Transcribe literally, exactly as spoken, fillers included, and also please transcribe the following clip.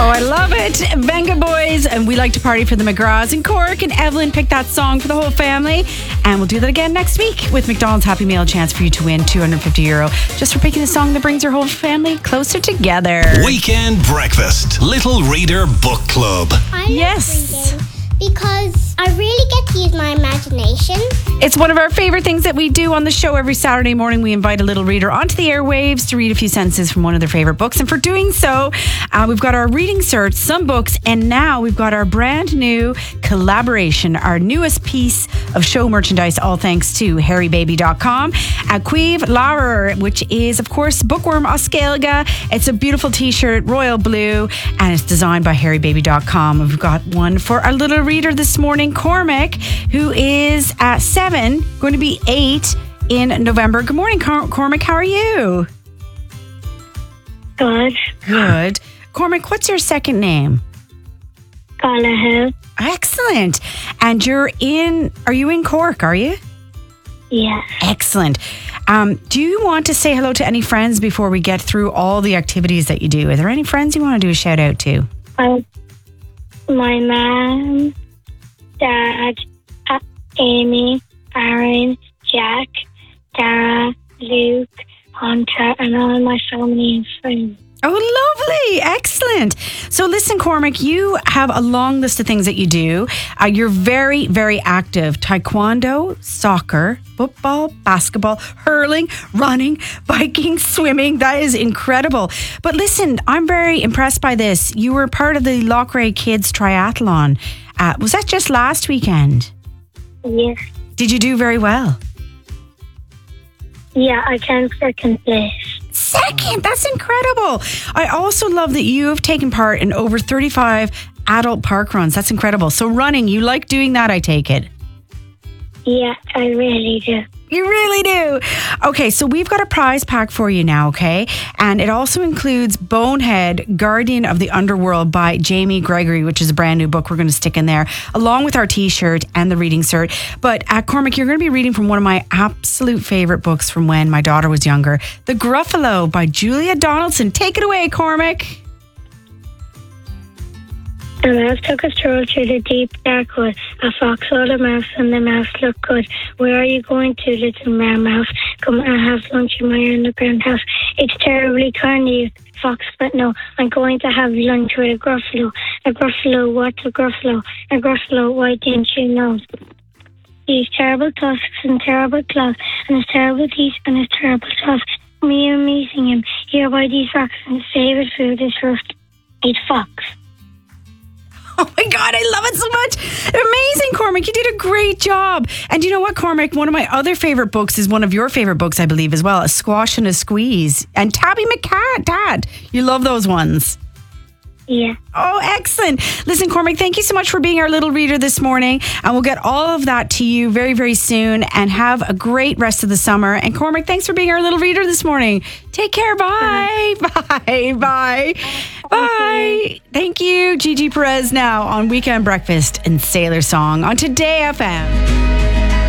I love it. Venga Boys, and we like to party for the McGraths in Cork, and Evelyn picked that song for the whole family. And we'll do that again next week with McDonald's Happy Meal, chance for you to win two hundred fifty euro just for picking a song that brings your whole family closer together. Weekend Breakfast, Little Reader Book Club. I love Yes. reading because I really get to use my imagination. It's one of our favorite things that we do on the show. Every Saturday morning, we invite a little reader onto the airwaves to read a few sentences from one of their favorite books. And for doing so, uh, we've got our reading search, some books, and now we've got our brand new collaboration, our newest piece of show merchandise, all thanks to harry baby dot com. At Cuiv Lauer, which is, of course, Bookworm Oskelga. It's a beautiful t-shirt, royal blue, and it's designed by harry baby dot com. We've got one for our little reader this morning, Cormac, who is at seven, going to be eight in November. Good morning, Cor- Cormac. How are you? Good. Good. Cormac, what's your second name? Gallagher. Excellent. And you're in, are you in Cork, are you? Yes. Excellent. Um, do you want to say hello to any friends before we get through all the activities that you do? Are there any friends you want to do a shout out to? Um, my mom, dad, uh, Amy, Aaron, Jack, Dara, Luke, Hunter, and all my family and friends. Oh, lovely. Excellent. So listen, Cormac, you have a long list of things that you do. Uh, you're very, very active. Taekwondo, soccer, football, basketball, hurling, running, biking, swimming. That is incredible. But listen, I'm very impressed by this. You were part of the Loughrea Kids Triathlon. Uh, was that just last weekend? Yes. Did you do very well? Yeah, I came second place. Second, that's incredible. I also love that you have taken part in over thirty-five adult park runs. That's incredible. So running, you like doing that, I take it? Yeah, I really do. You really do. Okay, so we've got a prize pack for you now, okay? And it also includes Bonehead, Guardian of the Underworld by Jamie Gregory, which is a brand new book we're going to stick in there, along with our t-shirt and the reading cert. But at Cormac, you're going to be reading from one of my absolute favorite books from when my daughter was younger, The Gruffalo by Julia Donaldson. Take it away, Cormac. A mouse took a stroll through the deep dark wood. A fox saw the mouse, and the mouse looked good. Where are you going to, little brown mouse? Come and have lunch in my underground house. It's terribly kind of you, fox, but no, I'm going to have lunch with a gruffalo. A gruffalo, what's a gruffalo? A gruffalo, why didn't you know? These terrible tusks and terrible claws, and his terrible teeth and his terrible tusks. Me and meeting him, here by these rocks, and his favourite food is roast. Eat fox. Oh my God, I love it so much. Amazing, Cormac. You did a great job. And you know what, Cormac? One of my other favorite books is one of your favorite books, I believe, as well. A Squash and a Squeeze. And Tabby McCat, Dad. You love those ones. Yeah. Oh, excellent. Listen, Cormac, thank you so much for being our little reader this morning. And we'll get all of that to you very, very soon. And have a great rest of the summer. And Cormac, thanks for being our little reader this morning. Take care. Bye. Bye. Bye. Bye. Thank you. Gigi Perez now on Weekend Breakfast and Sailor Song on Today F M.